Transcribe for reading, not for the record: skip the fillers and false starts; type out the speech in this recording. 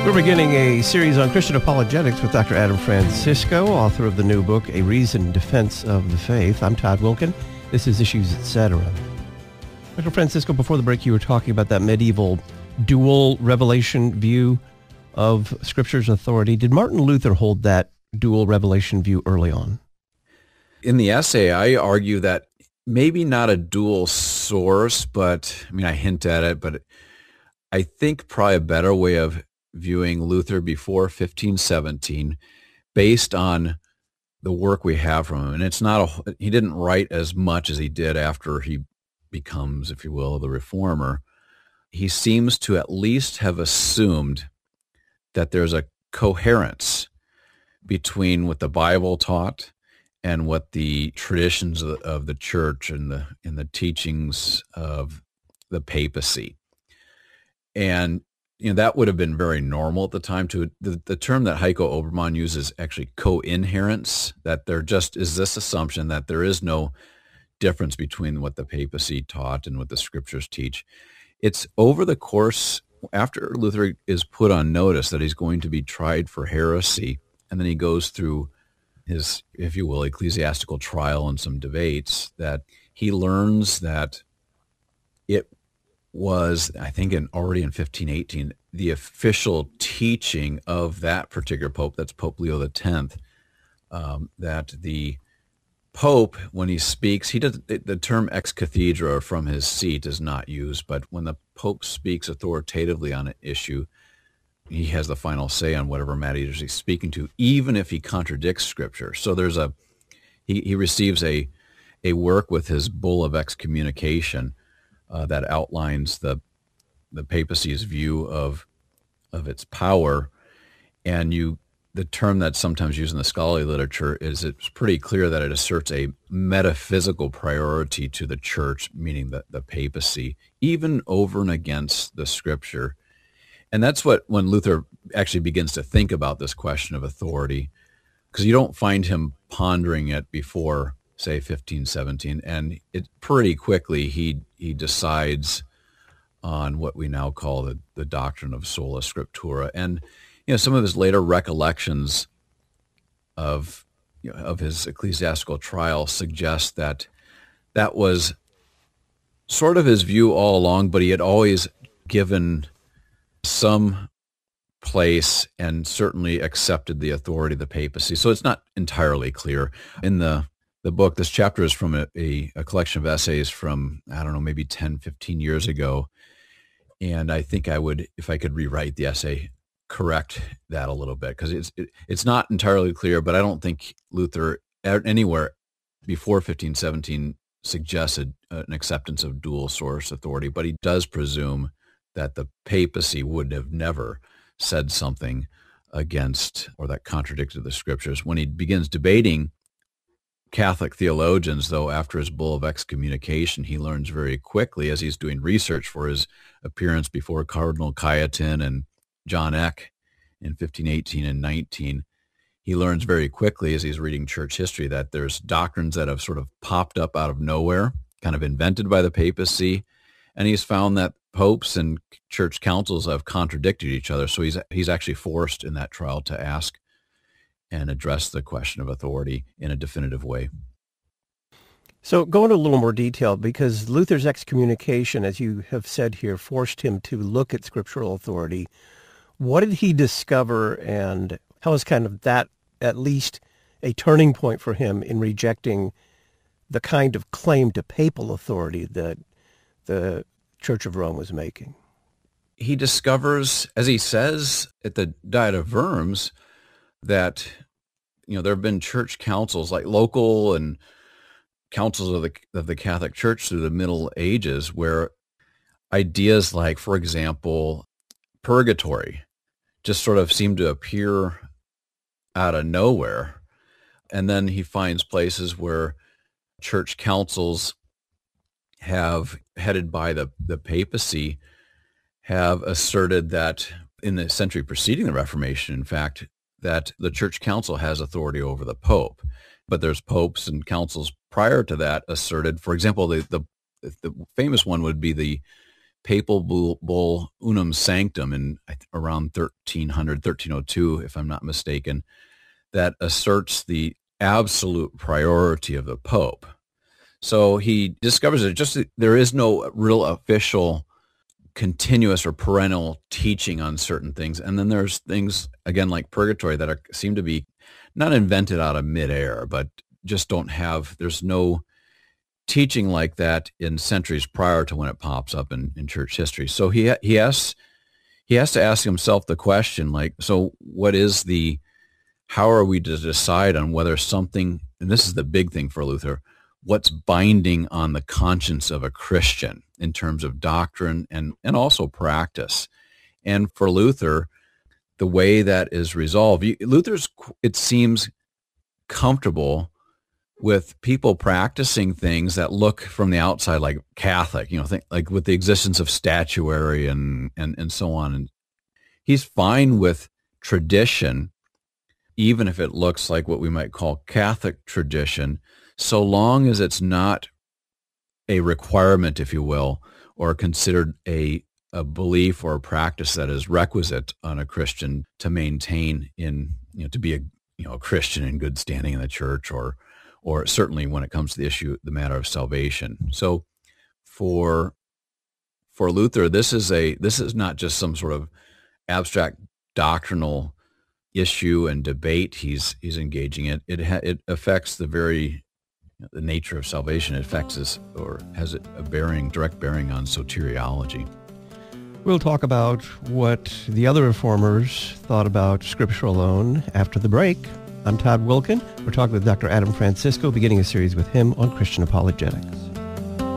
We're beginning a series on Christian apologetics with Dr. Adam Francisco, author of the new book, A Reasoned Defense of the Faith. I'm Todd Wilkin. This is Issues Etc. Dr. Francisco, before the break, you were talking about that medieval dual revelation view of Scripture's authority. Did Martin Luther hold that dual revelation view early on? In the essay, I argue that maybe not a dual source, but I hint at it, but I think probably a better way of viewing Luther before 1517 based on the work we have from him. And it's not he didn't write as much as he did after he becomes, if you will, the reformer. He seems to at least have assumed that there's a coherence between what the Bible taught and what the traditions of the church and the teachings of the papacy. And that would have been very normal at the time. The term that Heiko Oberman uses actually co-inherence, that there just is this assumption that there is no difference between what the papacy taught and what the scriptures teach. It's over the course, after Luther is put on notice that he's going to be tried for heresy, and then he goes through his, if you will, ecclesiastical trial and some debates, that he learns that it was, I think, already in 1518, the official teaching of that particular pope, that's Pope Leo X, that the pope, when he speaks, the term ex cathedra, or from his seat, is not used, but when the pope speaks authoritatively on an issue, he has the final say on whatever matters he's speaking to, even if he contradicts Scripture. So he receives a work with his bull of excommunication that outlines the papacy's view of its power, and the term that's sometimes used in the scholarly literature is it's pretty clear that it asserts a metaphysical priority to the church, meaning the papacy, even over and against the Scripture. And that's when Luther actually begins to think about this question of authority, because you don't find him pondering it before, say, 1517, and it pretty quickly he decides on what we now call the doctrine of sola scriptura. And some of his later recollections of his ecclesiastical trial suggest that was sort of his view all along, but he had always given some place and certainly accepted the authority of the papacy. So it's not entirely clear. In the book, this chapter is from a collection of essays from, I don't know, maybe 10, 15 years ago. And I think I would, if I could rewrite the essay, correct that a little bit, because it's not entirely clear, but I don't think Luther anywhere before 1517 suggested an acceptance of dual source authority, but he does presume that the papacy would have never said something against or that contradicted the Scriptures. When he begins debating Catholic theologians, though, after his bull of excommunication, he learns very quickly, as he's doing research for his appearance before Cardinal Cajetan and John Eck in 1518 and 19, he learns very quickly as he's reading church history that there's doctrines that have sort of popped up out of nowhere, kind of invented by the papacy, and he's found that popes and church councils have contradicted each other. So he's actually forced in that trial to ask and address the question of authority in a definitive way. So go into a little more detail, because Luther's excommunication, as you have said here, forced him to look at scriptural authority. What did he discover, and how is kind of that at least a turning point for him in rejecting the kind of claim to papal authority that the Church of Rome was making? He discovers, as he says at the Diet of Worms, that there have been church councils, like local and councils of the Catholic Church through the Middle Ages, where ideas like, for example, purgatory just sort of seem to appear out of nowhere. And then he finds places where church councils have, headed by the papacy, have asserted that in the century preceding the Reformation, in fact, that the church council has authority over the pope. But there's popes and councils prior to that asserted, for example, the famous one would be the papal bull Unum Sanctum in around 1302, if I'm not mistaken, that asserts the absolute priority of the Pope. So he discovers that there is no real official, continuous or perennial teaching on certain things. And then there's things, again, like purgatory that seem to be not invented out of midair, but just there's no teaching like that in centuries prior to when it pops up in church history. So he has to ask himself the question, like, so how are we to decide on whether something, and this is the big thing for Luther, what's binding on the conscience of a Christian in terms of doctrine and also practice. And for Luther, the way that is resolved, it seems comfortable with people practicing things that look from the outside like Catholic, like with the existence of statuary and so on. And he's fine with tradition, even if it looks like what we might call Catholic tradition, so long as it's not a requirement, if you will, or considered a belief or a practice that is requisite on a Christian to maintain to be a Christian in good standing in the church, or certainly when it comes to the matter of salvation. So for Luther, this is not just some sort of abstract doctrinal issue and debate he's engaging in. It affects the nature of salvation. It affects us, or has a direct bearing on soteriology. We'll talk about what the other reformers thought about Scripture alone after the break. I'm Todd Wilkin. We're talking with Dr. Adam Francisco, beginning a series with him on Christian apologetics.